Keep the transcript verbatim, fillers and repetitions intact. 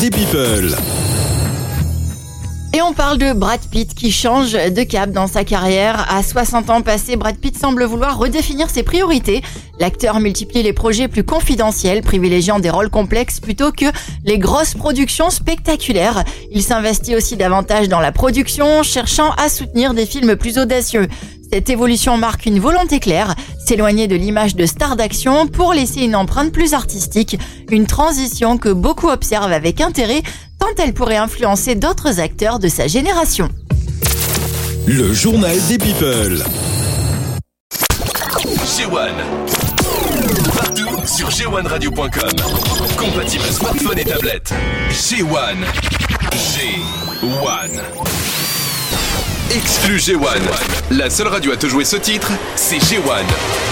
des people. Et on parle de Brad Pitt qui change de cap dans sa carrière. À soixante ans passés, Brad Pitt semble vouloir redéfinir ses priorités. L'acteur multiplie les projets plus confidentiels, privilégiant des rôles complexes plutôt que les grosses productions spectaculaires. Il s'investit aussi davantage dans la production, cherchant à soutenir des films plus audacieux. Cette évolution marque une volonté claire, s'éloigner de l'image de star d'action pour laisser une empreinte plus artistique, une transition que beaucoup observent avec intérêt, tant elle pourrait influencer d'autres acteurs de sa génération. Le journal des people. G un. Partout sur G un radio point com. Compatible smartphone et tablette. G un. G un. Exclu G un. La seule radio à te jouer ce titre, c'est G un.